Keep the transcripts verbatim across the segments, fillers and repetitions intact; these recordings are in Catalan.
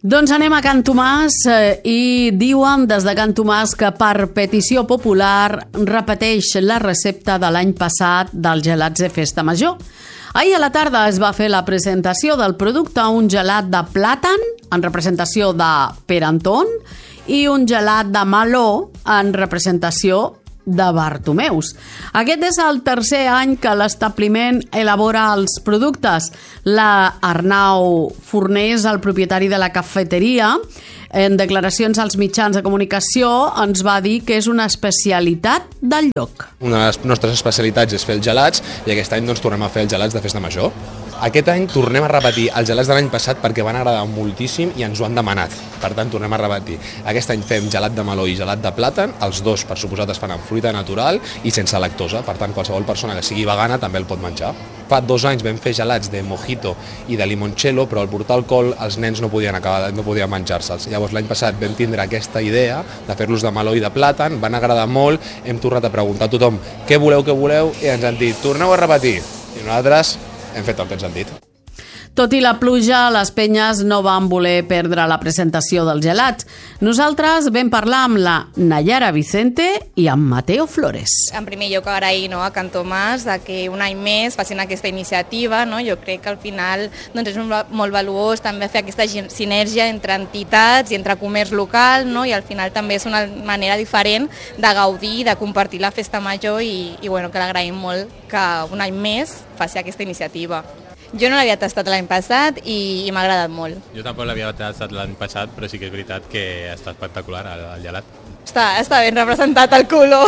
Doncs anem a Can Tomàs eh, i diuen des de Can Tomàs que per petició popular repeteix la recepta de l'any passat dels gelats de Festa Major. Ahir a la tarda es va fer la presentació del producte, un gelat de plàtan en representació de Pere Anton i un gelat de meló en representació de Bartomeus. Aquest és el tercer any que l'establiment elabora els productes. La Arnau Fornés, el propietari de la cafeteria, en declaracions als mitjans de comunicació ens va dir que és una especialitat del lloc. Una de les nostres especialitats és fer els gelats i aquest any doncs, tornem a fer els gelats de Festa Major. Aquest any tornem a repetir els gelats de l'any passat perquè van agradar moltíssim i ens ho han demanat. Per tant, tornem a repetir. Aquest any fem gelat de meló i gelat de plàtan. Els dos, per suposat, es fan amb fruita natural i sense lactosa. Per tant, qualsevol persona que sigui vegana també el pot menjar. Fa dos anys vam fer gelats de mojito i de limoncello, però al portar alcohol els nens no podien acabar, no podien menjar-se'ls. Llavors l'any passat vam tindre aquesta idea de fer-los de meló i de plàtan, van agradar molt, hem tornat a preguntar a tothom què voleu, què voleu, i ens han dit torneu a repetir. I nosaltres hem fet el que ens han dit. Tot i la pluja, les penyes no van voler perdre la presentació dels gelats. Nosaltres vam parlar amb la Nayara Vicente i amb Mateo Flores. En primer lloc, agrair no, a Can Tomàs de que un any més facin aquesta iniciativa. No? Jo crec que al final doncs, és molt valuós també fer aquesta sinergia entre entitats i entre comerç local, no? I al final també és una manera diferent de gaudir, de compartir la festa major i, i bueno, que l'agraïm molt que un any més faci aquesta iniciativa. Jo no l'havia tastat l'any passat i, i m'ha agradat molt. Jo tampoc l'havia tastat l'any passat, però sí que és veritat que està espectacular el, el gelat. Està, està ben representat el color.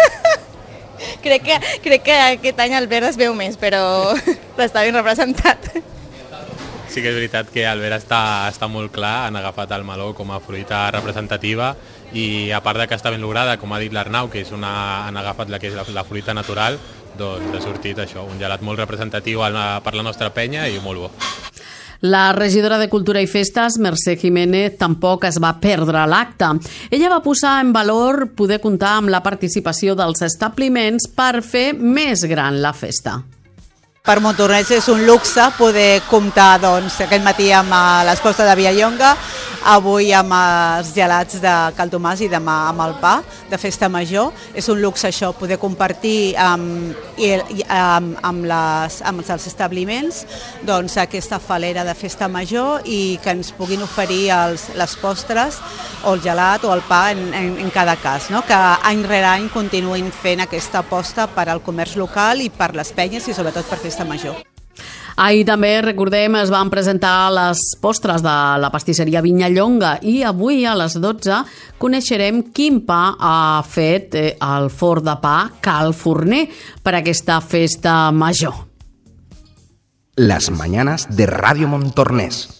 crec, que, crec que aquest any el verd es veu més, però està ben representat. Sí que és veritat que el verd està, està molt clar, han agafat el meló com a fruita representativa i a part de que està ben lograda, com ha dit l'Arnau, que és una, han agafat la que és la, la fruita natural, doncs ha sortit això, un gelat molt representatiu per la nostra penya i molt bo. La regidora de Cultura i Festes, Mercè Jiménez, tampoc es va perdre l'acte. Ella va posar en valor poder comptar amb la participació dels establiments per fer més gran la festa. Per Montornès és un luxe poder comptar doncs, aquest matí amb les postres de Vilallonga, avui amb els gelats de Cal Tomàs i demà amb el pa de Festa Major. És un luxe això, poder compartir amb, i, amb, amb, les, amb els establiments doncs, aquesta falera de Festa Major i que ens puguin oferir els, les postres o el gelat o el pa en, en, en cada cas. No? Que any rere any continuïn fent aquesta aposta per al comerç local i per les penyes i sobretot per Festa Major. Ahir també, recordem, es van presentar les postres de la pastisseria Vinyallonga i avui a les dotze coneixerem quin pa ha fet el forn de pa Cal Forner per aquesta festa major. Las mañanas de Radio Montornès.